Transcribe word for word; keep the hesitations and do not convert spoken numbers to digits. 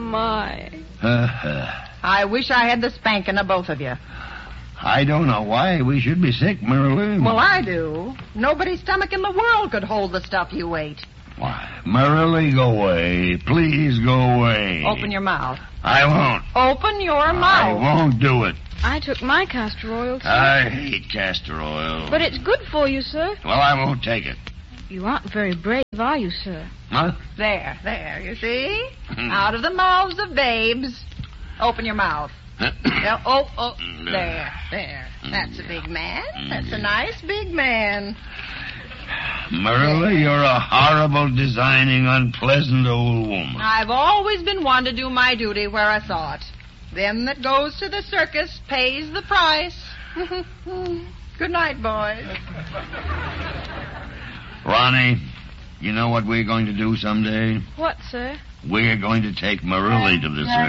my. I wish I had the spanking of both of you. I don't know why we should be sick, Marilyn. Well, I do. Nobody's stomach in the world could hold the stuff you ate. Why, Marilyn, go away. Please go away. Open your mouth. I won't. Open your I mouth. won't do it. I took my castor oil, sir. I hate castor oil. But it's good for you, sir. Well, I won't take it. You aren't very brave, are you, sir? Huh? There, there, you see? Out of the mouths of babes. Open your mouth. Now, oh, oh, there, there. That's a big man. That's a nice big man. Marilla, you're a horrible, designing, unpleasant old woman. I've always been one to do my duty where I saw it. Them that goes to the circus pays the price. Good night, boys. Ronnie, you know what we're going to do someday? What, sir? We're going to take Marilla to the circus.